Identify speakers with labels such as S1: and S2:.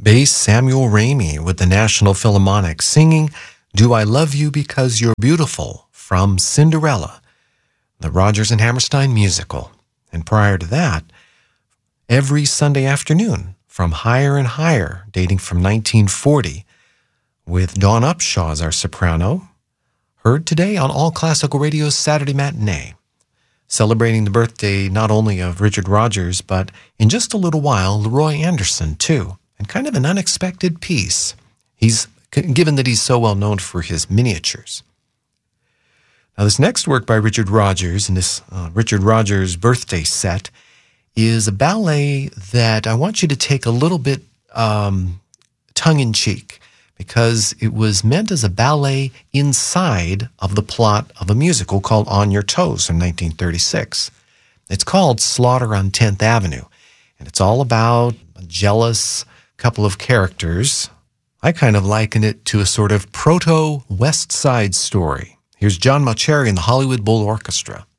S1: Bass Samuel Ramey with the National Philharmonic singing Do I Love You Because You're Beautiful from Cinderella, the Rodgers and Hammerstein musical. And prior to that, Every Sunday Afternoon from Higher and Higher, dating from 1940, with Dawn Upshaw as our soprano, heard today on All Classical Radio's Saturday Matinee, celebrating the birthday not only of Richard Rodgers, but in just a little while, Leroy Anderson, too. And kind of an unexpected piece, given that he's so well known for his miniatures. Now, this next work by Richard Rodgers, and this Richard Rodgers birthday set, is a ballet that I want you to take a little bit tongue-in-cheek, because it was meant as a ballet inside of the plot of a musical called On Your Toes from 1936. It's called Slaughter on 10th Avenue, and it's all about a jealous couple of characters. I kind of liken it to a sort of proto-West Side Story. Here's John Mauceri and the Hollywood Bowl Orchestra.